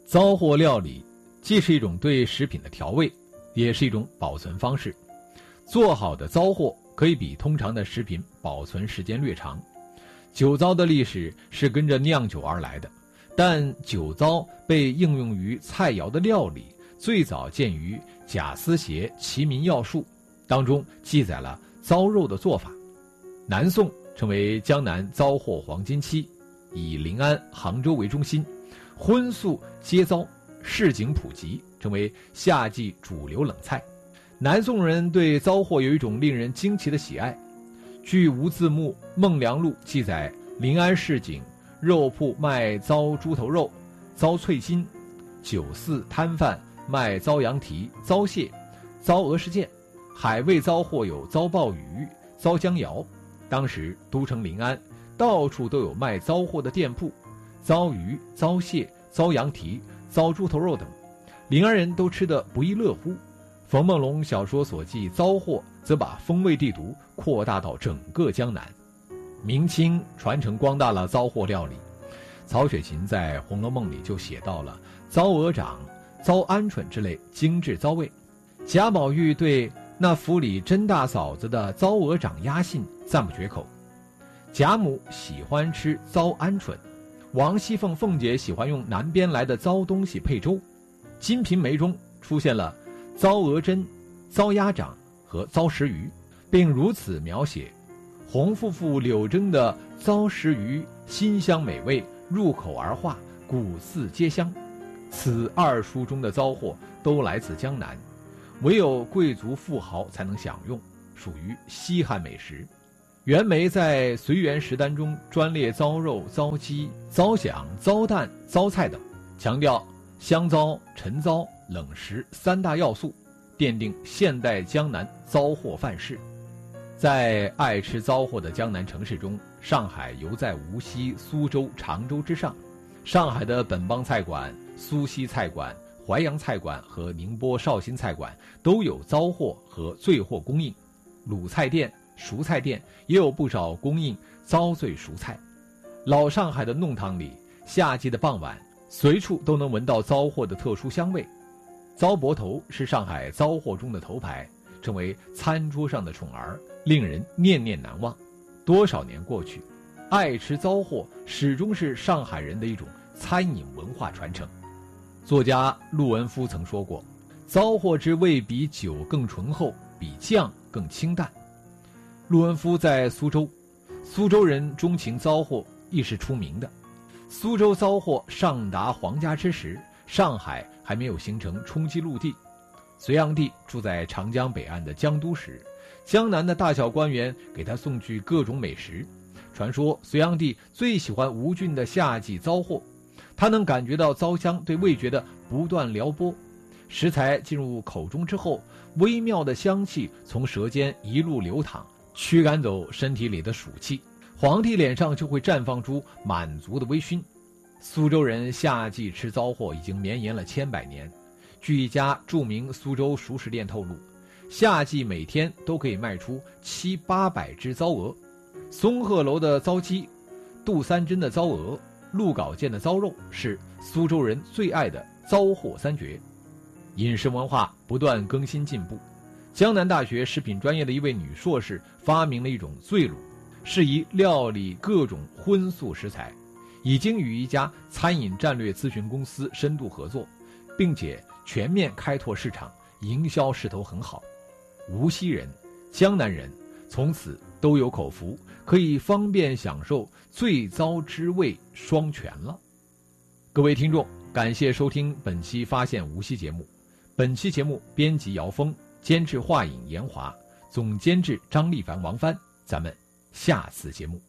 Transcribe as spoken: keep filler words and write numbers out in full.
糟货料理既是一种对食品的调味，也是一种保存方式。做好的糟货可以比通常的食品保存时间略长。酒糟的历史是跟着酿酒而来的，但酒糟被应用于菜肴的料理，最早见于《贾思勰齐民要术》当中，记载了糟肉的做法。南宋成为江南糟货黄金期，以临安、杭州为中心，荤素皆糟，市井普及，成为夏季主流冷菜。南宋人对糟货有一种令人惊奇的喜爱。据吴自牧《孟良录》记载，临安市井肉铺卖糟猪头肉、糟脆心，酒肆摊贩卖糟羊蹄、糟蟹、糟鹅事件，海味糟货有糟鲍鱼、糟江肴。当时都城临安到处都有卖糟货的店铺，糟鱼、糟蟹、糟羊蹄、糟猪头肉等，临安人都吃得不亦乐乎。冯梦龙小说所记糟货，则把风味地图扩大到整个江南。明清传承光大了糟货料理，曹雪芹在《红楼梦》里就写到了糟鹅掌、糟鹌鹑之类精致糟味。贾宝玉对那府里甄大嫂子的糟鹅掌鸭信赞不绝口。贾母喜欢吃糟鹌鹑，王熙凤凤姐喜欢用南边来的糟东西配粥。《金瓶梅》中出现了糟鹅胗、糟鸭掌和糟石鱼，并如此描写：洪夫妇柳蒸的糟石鱼馨香美味，入口而化，骨似皆香。此二书中的糟货都来自江南，唯有贵族富豪才能享用，属于稀罕美食。袁枚在《随园食单》中专列糟肉、糟鸡、糟响、糟蛋、糟菜等，强调香糟、陈糟、冷食三大要素，奠定现代江南糟货范式。在爱吃糟货的江南城市中，上海犹在无锡、苏州、常州之上。上海的本帮菜馆、苏西菜馆、淮扬菜馆和宁波绍兴菜馆都有糟货和醉货供应，鲁菜店、熟菜店也有不少供应糟醉熟菜。老上海的弄堂里，夏季的傍晚随处都能闻到糟货的特殊香味。糟脖头是上海糟货中的头牌，成为餐桌上的宠儿，令人念念难忘。多少年过去，爱吃糟货始终是上海人的一种餐饮文化传承。作家陆文夫曾说过，糟货之味比酒更醇厚，比酱更清淡。陆文夫在苏州，苏州人钟情糟货亦是出名的。苏州糟货上达皇家之时，上海还没有形成冲击陆地。隋炀帝住在长江北岸的江都时，江南的大小官员给他送去各种美食。传说隋炀帝最喜欢吴郡的夏季糟货，他能感觉到糟香对味觉的不断撩拨。食材进入口中之后，微妙的香气从舌尖一路流淌，驱赶走身体里的暑气，皇帝脸上就会绽放出满足的微醺。苏州人夏季吃糟货已经绵延了千百年。据一家著名苏州熟食店透露，夏季每天都可以卖出七八百只糟鹅。松鹤楼的糟鸡、杜三珍的糟鹅、鹿稿涧的糟肉是苏州人最爱的糟货三绝。饮食文化不断更新进步，江南大学食品专业的一位女硕士发明了一种醉卤，适宜料理各种荤素食材，已经与一家餐饮战略咨询公司深度合作，并且全面开拓市场，营销势头很好。无锡人、江南人从此都有口福，可以方便享受最糟之味双全了。各位听众，感谢收听本期发现无锡节目。本期节目编辑姚峰，监制华影严华，总监制张立凡、王帆。咱们下次节目